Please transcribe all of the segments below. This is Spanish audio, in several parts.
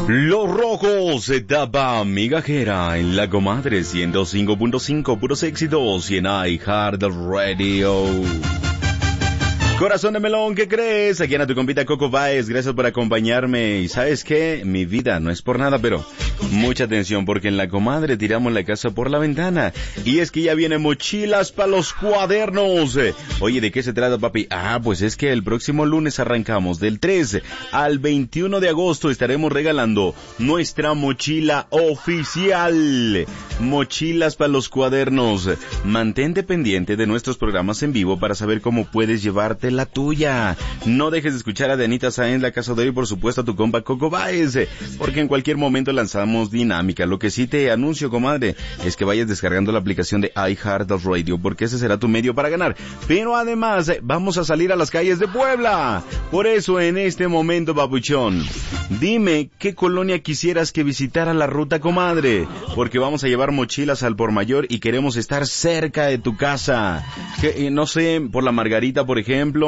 Los Rojos, etapa migajera en La Comadre 105.5, puros éxitos y en iHeartRadio. Corazón de melón, ¿qué crees? Aquí en tu compita Coco Baez, gracias por acompañarme. Y ¿sabes qué? Mi vida no es por nada, pero mucha atención porque en La Comadre tiramos la casa por la ventana. Y es que ya vienen mochilas para los cuadernos. Oye, ¿de qué se trata, papi? Pues es que el próximo lunes arrancamos. Del 3 al 21 de agosto estaremos regalando nuestra mochila oficial. Mochilas para los cuadernos. Mantente pendiente de nuestros programas en vivo para saber cómo puedes llevarte la tuya. No dejes de escuchar a Dianita Sáenz, La Casa de Hoy, por supuesto a tu compa Coco Baez, porque en cualquier momento lanzamos dinámica. Lo que sí te anuncio, comadre, es que vayas descargando la aplicación de iHeartRadio, porque ese será tu medio para ganar. Pero además, vamos a salir a las calles de Puebla. Por eso, en este momento, papuchón, dime qué colonia quisieras que visitara la ruta, comadre, porque vamos a llevar mochilas al por mayor y queremos estar cerca de tu casa. Que, no sé, por la Margarita, por ejemplo,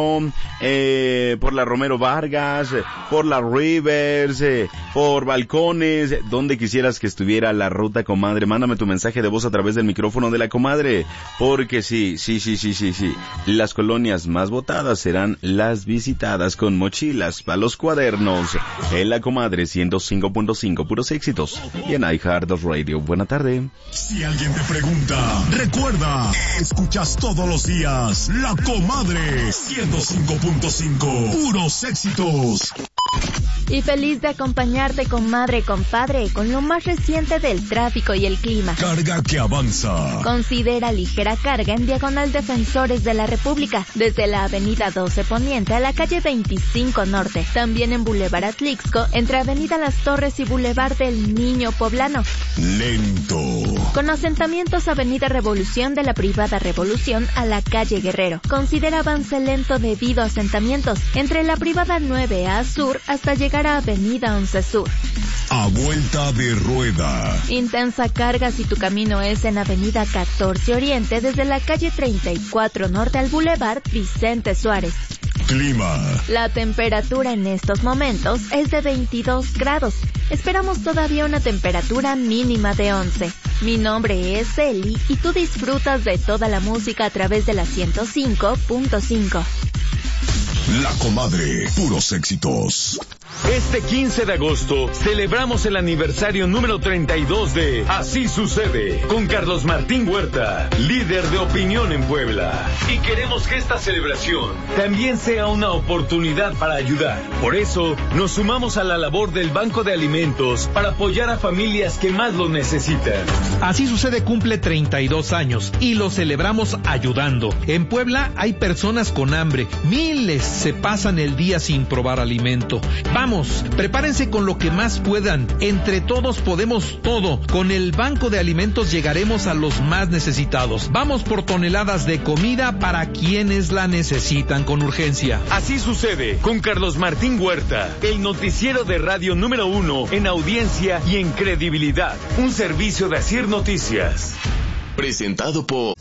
por la Romero Vargas, por la Rivers, por Balcones, donde quisieras que estuviera la ruta, comadre. Mándame tu mensaje de voz a través del micrófono de la comadre, porque sí, las colonias más votadas serán las visitadas con mochilas para los cuadernos. En la comadre 105.5, puros éxitos y en iHeartRadio. Buena tarde. Si alguien te pregunta, recuerda, escuchas todos los días La Comadre 105.5, puros éxitos. Y feliz de acompañarte, comadre, compadre, con lo más reciente del tráfico y el clima. Carga que avanza. Considera ligera carga en diagonal Defensores de la República, desde la avenida 12 Poniente a la calle 25 Norte. También en Boulevard Atlixco, entre avenida Las Torres y Boulevard del Niño Poblano. Lento. Con asentamientos avenida Revolución de la Privada Revolución a la calle Guerrero. Considera avance lento debido a asentamientos entre la Privada 9A Sur hasta llegar a avenida 11 Sur. A vuelta de rueda. Intensa carga si tu camino es en avenida 14 Oriente desde la calle 34 Norte al Boulevard Vicente Suárez. Clima. La temperatura en estos momentos es de 22 grados. Esperamos todavía una temperatura mínima de 11. Mi nombre es Eli y tú disfrutas de toda la música a través de la 105.5. La Comadre, puros éxitos. Este 15 de agosto celebramos el aniversario número 32 de Así Sucede con Carlos Martín Huerta, líder de opinión en Puebla. Y queremos que esta celebración también sea una oportunidad para ayudar. Por eso nos sumamos a la labor del Banco de Alimentos para apoyar a familias que más lo necesitan. Así Sucede cumple 32 años y lo celebramos ayudando. En Puebla hay personas con hambre, miles se pasan el día sin probar alimento. Vamos, prepárense con lo que más puedan. Entre todos podemos todo. Con el Banco de Alimentos llegaremos a los más necesitados. Vamos por toneladas de comida para quienes la necesitan con urgencia. Así Sucede con Carlos Martín Huerta, el noticiero de radio número 1 en audiencia y en credibilidad. Un servicio de Asir Noticias. Presentado por